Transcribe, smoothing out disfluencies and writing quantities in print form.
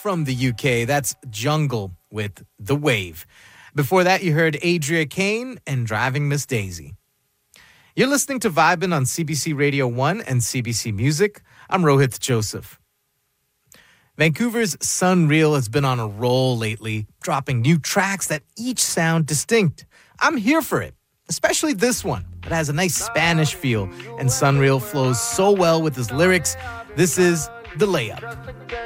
from the UK. That's Jungle with The Wave. Before that, you heard Adria Kane and Driving Miss Daisy. You're listening to Vibin' on CBC Radio 1 and CBC Music. I'm Rohit Joseph. Vancouver's Sunreal has been on a roll lately, dropping new tracks that each sound distinct. I'm here for it, especially this one. It has a nice Spanish feel, and Sunreal flows so well with his lyrics. This is The Layup.